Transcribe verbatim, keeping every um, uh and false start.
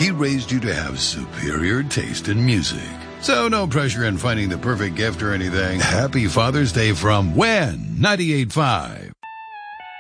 He raised you to have superior taste in music. So no pressure in finding the perfect gift or anything. Happy Father's Day from When ninety-eight point five.